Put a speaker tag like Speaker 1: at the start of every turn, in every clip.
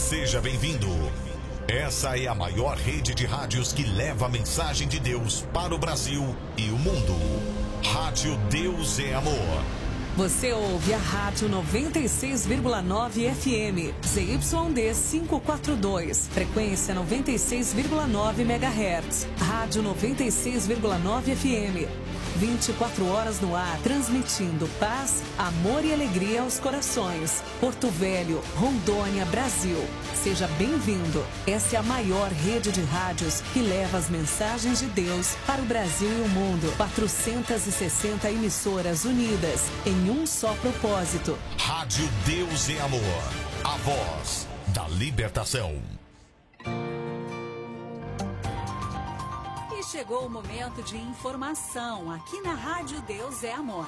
Speaker 1: Seja bem-vindo. Essa é a maior rede de rádios que leva a mensagem de Deus para o Brasil e o mundo. Rádio Deus é Amor.
Speaker 2: Você ouve a Rádio 96,9 FM, ZYD 542, frequência 96,9 MHz. Rádio 96,9 FM, 24 horas no ar, transmitindo paz, amor e alegria aos corações. Porto Velho, Rondônia, Brasil. Seja bem-vindo. Essa é a maior rede de rádios que leva as mensagens de Deus para o Brasil e o mundo. 460 emissoras unidas em um só propósito.
Speaker 1: Rádio Deus é Amor. A voz da libertação.
Speaker 2: E chegou o momento de informação aqui na Rádio Deus é Amor.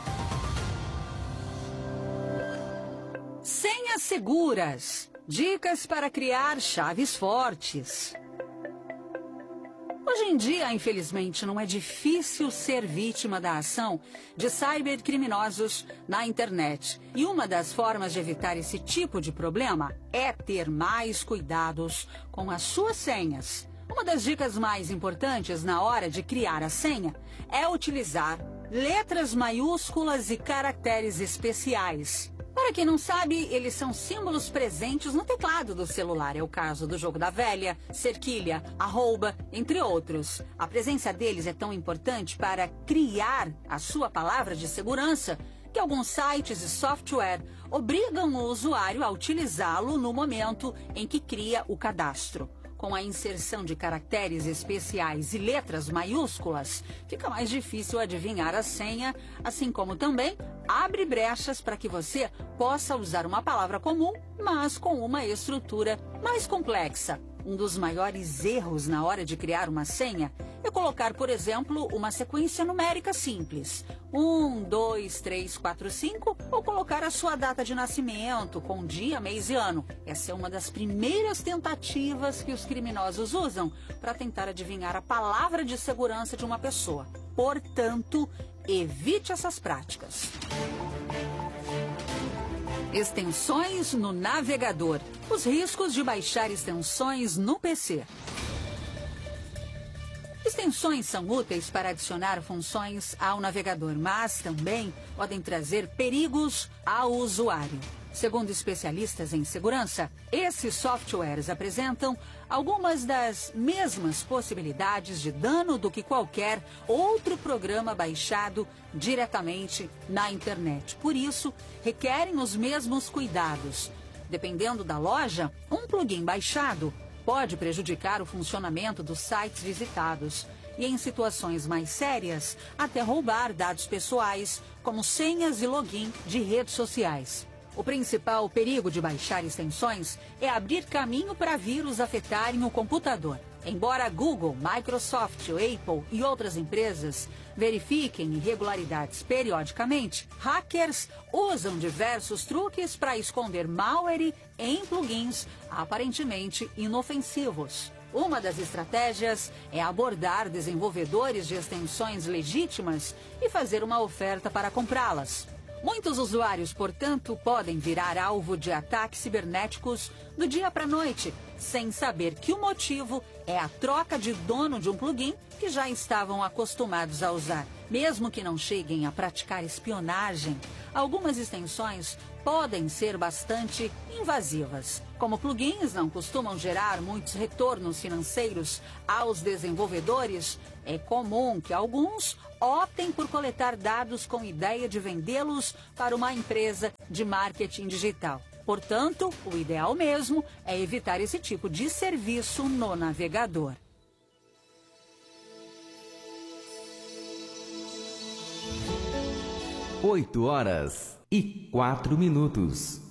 Speaker 2: Senhas seguras. Dicas para criar chaves fortes. Hoje em dia, infelizmente, não é difícil ser vítima da ação de cybercriminosos na internet. E uma das formas de evitar esse tipo de problema é ter mais cuidados com as suas senhas. Uma das dicas mais importantes na hora de criar a senha é utilizar letras maiúsculas e caracteres especiais. Para quem não sabe, eles são símbolos presentes no teclado do celular. É o caso do jogo da velha, cerquilha, arroba, entre outros. A presença deles é tão importante para criar a sua palavra de segurança que alguns sites e software obrigam o usuário a utilizá-lo no momento em que cria o cadastro. Com a inserção de caracteres especiais e letras maiúsculas, fica mais difícil adivinhar a senha, assim como também abre brechas para que você possa usar uma palavra comum, mas com uma estrutura mais complexa. Um dos maiores erros na hora de criar uma senha é colocar, por exemplo, uma sequência numérica simples. 1, 2, 3, 4, 5, ou colocar a sua data de nascimento com dia, mês e ano. Essa é uma das primeiras tentativas que os criminosos usam para tentar adivinhar a palavra de segurança de uma pessoa. Portanto, evite essas práticas. Extensões no navegador. Os riscos de baixar extensões no PC. Extensões são úteis para adicionar funções ao navegador, mas também podem trazer perigos ao usuário. Segundo especialistas em segurança, esses softwares apresentam algumas das mesmas possibilidades de dano do que qualquer outro programa baixado diretamente na internet. Por isso, requerem os mesmos cuidados. Dependendo da loja, um plugin baixado pode prejudicar o funcionamento dos sites visitados e, em situações mais sérias, até roubar dados pessoais, como senhas e login de redes sociais. O principal perigo de baixar extensões é abrir caminho para vírus afetarem o computador. Embora Google, Microsoft, Apple e outras empresas verifiquem irregularidades periodicamente, hackers usam diversos truques para esconder malware em plugins aparentemente inofensivos. Uma das estratégias é abordar desenvolvedores de extensões legítimas e fazer uma oferta para comprá-las. Muitos usuários, portanto, podem virar alvo de ataques cibernéticos do dia para a noite, sem saber que o motivo é a troca de dono de um plugin que já estavam acostumados a usar. Mesmo que não cheguem a praticar espionagem, algumas extensões podem ser bastante invasivas. Como plugins não costumam gerar muitos retornos financeiros aos desenvolvedores, é comum que alguns optem por coletar dados com ideia de vendê-los para uma empresa de marketing digital. Portanto, o ideal mesmo é evitar esse tipo de serviço no navegador.
Speaker 3: Oito horas e 4 minutos.